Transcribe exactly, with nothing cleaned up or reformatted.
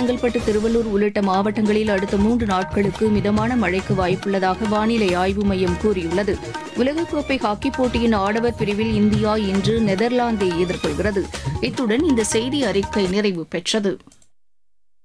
செங்கல்பட்டு, திருவள்ளூர் உள்ளிட்ட மாவட்டங்களில் அடுத்த மூன்று நாட்களுக்கு மிதமான மழைக்கு வாய்ப்புள்ளதாக வானிலை ஆய்வு மையம் கூறியுள்ளது. உலகக்கோப்பை ஹாக்கிப் போட்டியின் ஆடவர் பிரிவில் இந்தியா இன்று நெதர்லாந்தை எதிர்கொள்கிறது. இத்துடன் இந்த செய்தி அறிக்கை நிறைவு பெற்றது.